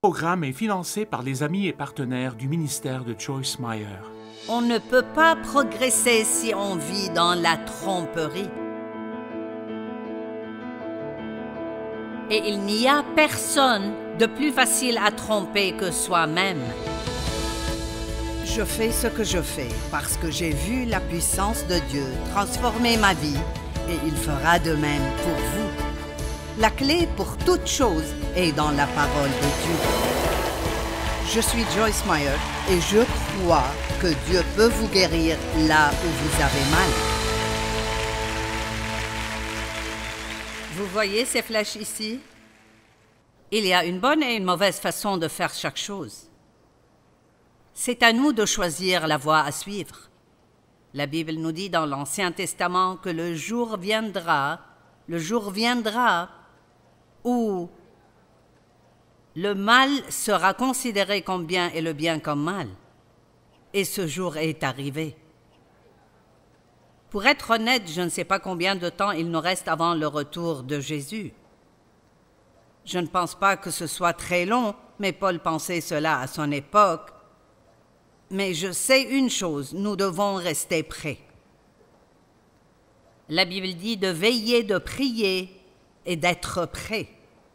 programme est financé par les amis et partenaires du ministère de Joyce Meyer. On ne peut pas progresser si on vit dans la tromperie. Et il n'y a personne de plus facile à tromper que soi-même. Je fais ce que je fais parce que j'ai vu la puissance de Dieu transformer ma vie et il fera de même pour vous. La clé pour toute chose est dans la parole de Dieu. Je suis Joyce Meyer et je crois que Dieu peut vous guérir là où vous avez mal. Vous voyez ces flèches ici? Il y a une bonne et une mauvaise façon de faire chaque chose. C'est à nous de choisir la voie à suivre. La Bible nous dit dans l'Ancien Testament que le jour viendra où le mal sera considéré comme bien et le bien comme mal. Et ce jour est arrivé. Pour être honnête, je ne sais pas combien de temps il nous reste avant le retour de Jésus. Je ne pense pas que ce soit très long, mais Paul pensait cela à son époque. Mais je sais une chose, nous devons rester prêts. La Bible dit de veiller, de prier et d'être prêts.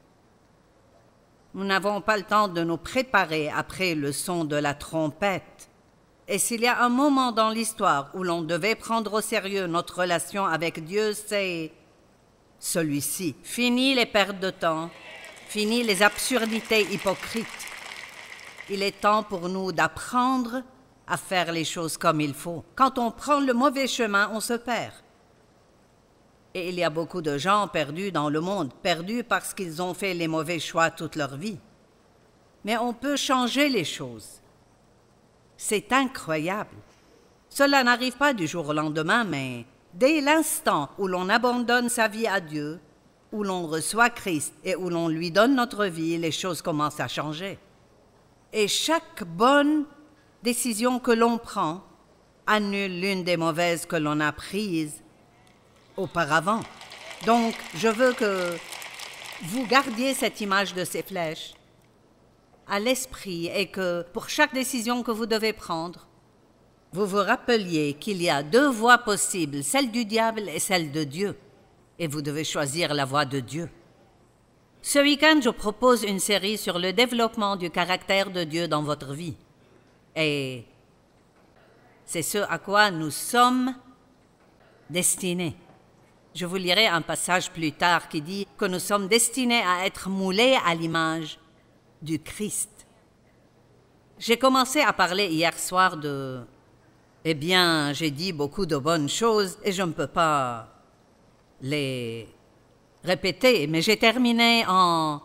Nous n'avons pas le temps de nous préparer après le son de la trompette. Et s'il y a un moment dans l'histoire où l'on devait prendre au sérieux notre relation avec Dieu, c'est celui-ci. Fini les pertes de temps, fini les absurdités hypocrites. Il est temps pour nous d'apprendre à faire les choses comme il faut. Quand on prend le mauvais chemin, on se perd. Et il y a beaucoup de gens perdus dans le monde, perdus parce qu'ils ont fait les mauvais choix toute leur vie. Mais on peut changer les choses. C'est incroyable. Cela n'arrive pas du jour au lendemain, mais dès l'instant où l'on abandonne sa vie à Dieu, où l'on reçoit Christ et où l'on lui donne notre vie, les choses commencent à changer. Et chaque bonne décision que l'on prend annule l'une des mauvaises que l'on a prises auparavant. Donc, je veux que vous gardiez cette image de ces flèches à l'esprit et que pour chaque décision que vous devez prendre, vous vous rappeliez qu'il y a deux voies possibles, celle du diable et celle de Dieu. Et vous devez choisir la voie de Dieu. Ce week-end, je propose une série sur le développement du caractère de Dieu dans votre vie. Et c'est ce à quoi nous sommes destinés. Je vous lirai un passage plus tard qui dit que nous sommes destinés à être moulés à l'image du Christ. J'ai commencé à parler hier soir de... Eh bien, j'ai dit beaucoup de bonnes choses et je ne peux pas les répéter, mais j'ai terminé en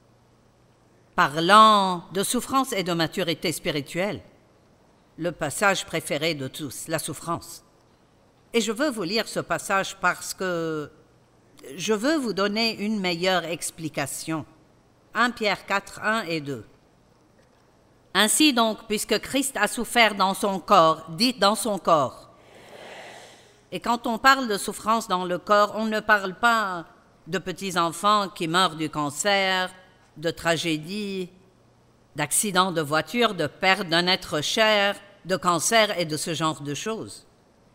parlant de souffrance et de maturité spirituelle. Le passage préféré de tous, la souffrance. Et je veux vous lire ce passage parce que je veux vous donner une meilleure explication. 1 Pierre 4, 1 et 2. Ainsi donc, puisque Christ a souffert dans son corps, dites dans son corps. Et quand on parle de souffrance dans le corps, on ne parle pas de petits enfants qui meurent du cancer, de tragédies, d'accidents de voiture, de perte d'un être cher, de cancer et de ce genre de choses.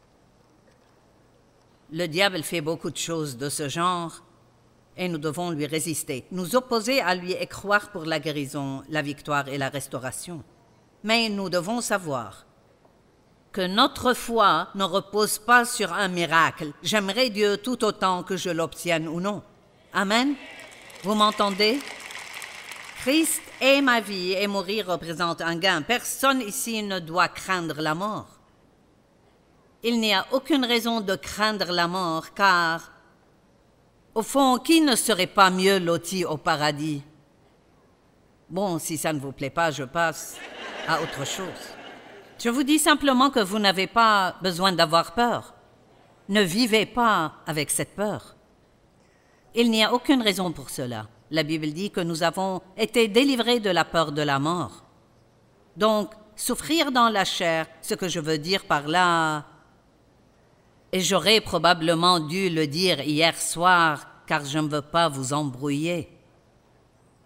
Le diable fait beaucoup de choses de ce genre et nous devons lui résister, nous opposer à lui et croire pour la guérison, la victoire et la restauration. Mais nous devons savoir que notre foi ne repose pas sur un miracle. J'aimerais Dieu tout autant que je l'obtienne ou non. Amen. Vous m'entendez? Christ est ma vie et mourir représente un gain. Personne ici ne doit craindre la mort. Il n'y a aucune raison de craindre la mort, car, au fond, qui ne serait pas mieux loti au paradis? Bon, si ça ne vous plaît pas, je passe à autre chose. Je vous dis simplement que vous n'avez pas besoin d'avoir peur. Ne vivez pas avec cette peur. Il n'y a aucune raison pour cela. La Bible dit que nous avons été délivrés de la peur de la mort. Donc, souffrir dans la chair, ce que je veux dire par là... Et j'aurais probablement dû le dire hier soir, car je ne veux pas vous embrouiller.